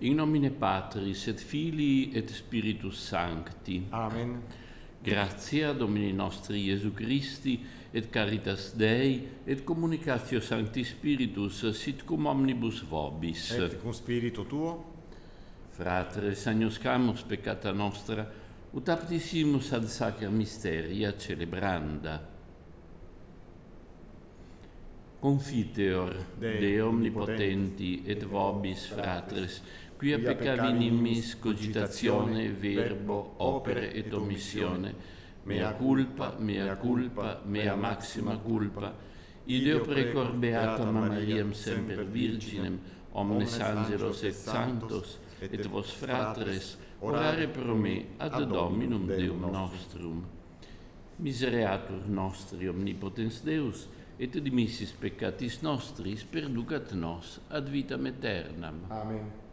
In nomine Patris et Filii et Spiritus Sancti. Amen. Gratia Domini nostri Iesu Christi, et caritas Dei, et communicatio Sancti Spiritus, sit cum omnibus vobis. Et cum spiritu tuo, Fratres, agnoscamus peccata nostra, ut aptissimus ad sacra mysteria celebranda. Confiteor, Dei omnipotenti, et vobis, fratres, quia peccavi nimis cogitatione, verbo, opere et omissione, mea culpa, mea maxima culpa, ideo precor beatam Mariam semper virginem, omnes angelos et sanctos, et vos fratres, orare pro me ad Dominum Deum nostrum. Misereatur nostri omnipotens Deus, et dimissis peccatis nostris perducat nos ad vitam aeternam. Amen.